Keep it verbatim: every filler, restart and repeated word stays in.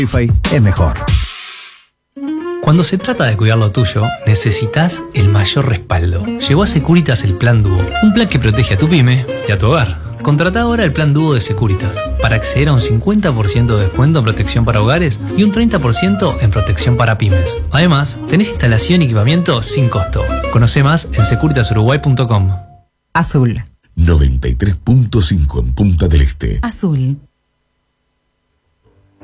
Wi-Fi es mejor. Cuando se trata de cuidar lo tuyo, necesitas el mayor respaldo. Llegó a Securitas el Plan Dúo, un plan que protege a tu pyme y a tu hogar. Contratá ahora el Plan Dúo de Securitas para acceder a un cincuenta por ciento de descuento en protección para hogares y un treinta por ciento en protección para pymes. Además, tenés instalación y equipamiento sin costo. Conoce más en securitas uruguay punto com. Azul. noventa y tres punto cinco en Punta del Este. Azul.